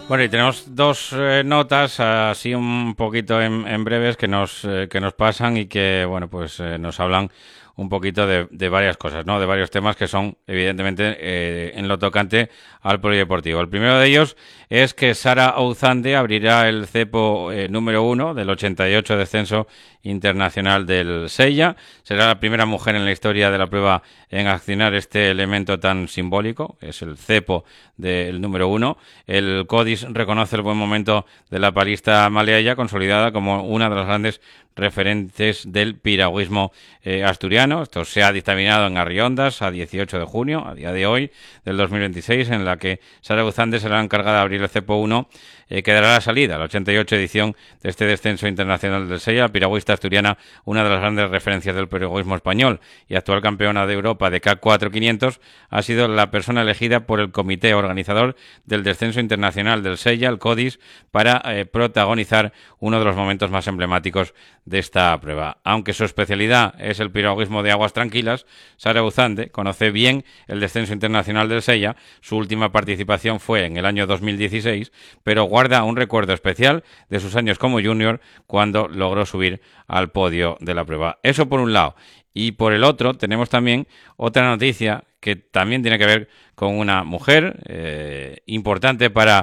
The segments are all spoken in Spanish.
Bueno, y tenemos dos notas así un poquito en breves que nos pasan y que, bueno, pues nos hablan un poquito de varias cosas, ¿no? De varios temas que son, evidentemente, en lo tocante al polideportivo. El primero de ellos es que Sara Ouzande abrirá el cepo número 1 del 88 descenso internacional del Sella. Será la primera mujer en la historia de la prueba en accionar este elemento tan simbólico, que es el cepo del número 1. El CODIS reconoce el buen momento de la palista maleaya, consolidada como una de las grandes referentes del piragüismo asturiano. Esto se ha dictaminado en Arriondas a 18 de junio, a día de hoy, del 2026, en la que Sara Ouzande será la encargada de abrir el cepo 1, que dará la salida a la 88 edición de este descenso internacional del Sella. La piragüista asturiana, una de las grandes referencias del piragüismo español y actual campeona de Europa de K4-500, ha sido la persona elegida por el comité organizador del descenso internacional del Sella, el CODIS, para protagonizar uno de los momentos más emblemáticos de esta prueba. Aunque su especialidad es el piragüismo de aguas tranquilas, Sara Ouzande conoce bien el descenso internacional del Sella. Su última participación fue en el año 2016, pero guarda un recuerdo especial de sus años como junior, cuando logró subir al podio de la prueba. Eso por un lado. Y por el otro tenemos también otra noticia que también tiene que ver con una mujer importante para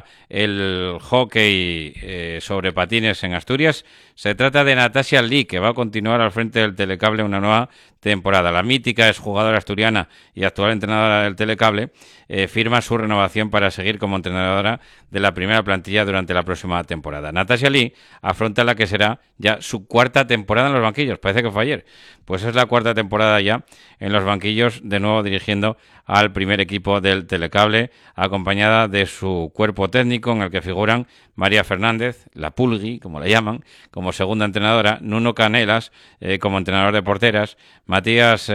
el hockey sobre patines en Asturias. Se trata de Natasha Lee, que va a continuar al frente del Telecable una nueva temporada. La mítica exjugadora asturiana y actual entrenadora del Telecable firma su renovación para seguir como entrenadora de la primera plantilla durante la próxima temporada. Natasha Lee afronta la que será ya su cuarta temporada en los banquillos. Parece que fue ayer. Pues es la cuarta temporada ya en los banquillos, de nuevo dirigiendo al primer equipo del Telecable, acompañada de su cuerpo técnico, en el que figuran María Fernández, la Pulgui, como la llaman, como segunda entrenadora, Nuno Canelas como entrenador de porteras, Matías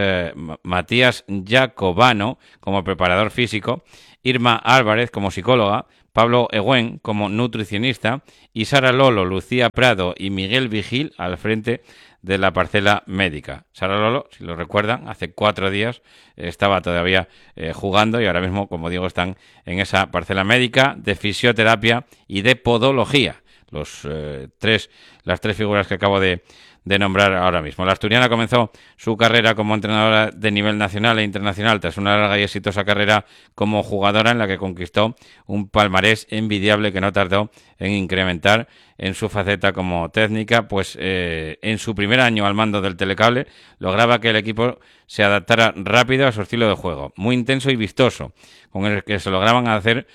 Jacobano como preparador físico, Irma Álvarez como psicóloga, Pablo Egüen como nutricionista y Sara Lolo, Lucía Prado y Miguel Vigil al frente de la parcela médica. Sara Lolo, si lo recuerdan, hace 4 días estaba todavía jugando y ahora mismo, como digo, están en esa parcela médica de fisioterapia y de podología. Las tres figuras que acabo de nombrar ahora mismo. La asturiana comenzó su carrera como entrenadora de nivel nacional e internacional tras una larga y exitosa carrera como jugadora, en la que conquistó un palmarés envidiable que no tardó en incrementar en su faceta como técnica. Pues en su primer año al mando del Telecable lograba que el equipo se adaptara rápido a su estilo de juego, muy intenso y vistoso, con el que lograban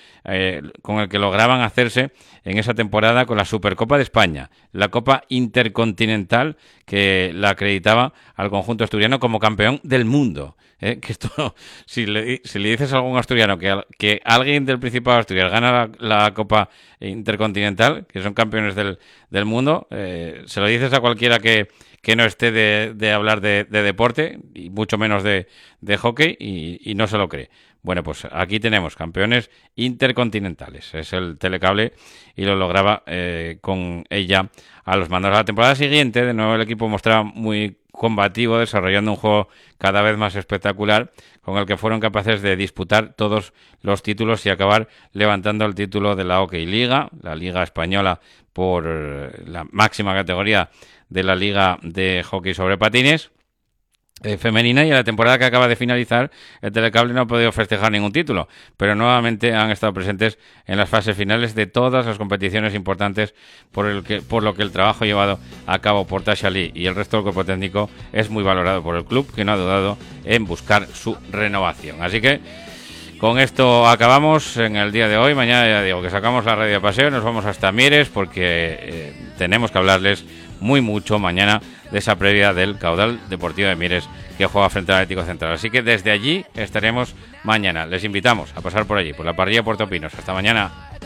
hacerse en esa temporada con la Supercopa de España, la Copa Intercontinental, que la acreditaba al conjunto asturiano como campeón del mundo. Que esto, si le dices a algún asturiano que alguien del Principado de Asturias gana la Copa Intercontinental, que son campeones del mundo, se lo dices a cualquiera que no esté de hablar de deporte, y mucho menos de hockey, y no se lo cree. Bueno, pues aquí tenemos campeones intercontinentales. Es el Telecable y lo lograba con ella a los mandos. A la temporada siguiente, de nuevo, el equipo mostraba muy combativo, desarrollando un juego cada vez más espectacular, con el que fueron capaces de disputar todos los títulos y acabar levantando el título de la Hockey Liga, la Liga Española, por la máxima categoría de la Liga de Hockey sobre Patines femenina. Y en la temporada que acaba de finalizar, el Telecable no ha podido festejar ningún título, pero nuevamente han estado presentes en las fases finales de todas las competiciones importantes, por lo que el trabajo llevado a cabo por Tasha Lee y el resto del cuerpo técnico es muy valorado por el club, que no ha dudado en buscar su renovación. Así que con esto acabamos en el día de hoy. Mañana ya digo que sacamos la radio de paseo y nos vamos hasta Mieres, porque tenemos que hablarles mucho mañana de esa previa del Caudal Deportivo de Mieres, que juega frente al Atlético Central. Así que desde allí estaremos mañana. Les invitamos a pasar por allí, por la parrilla Puerto Pinos. Hasta mañana.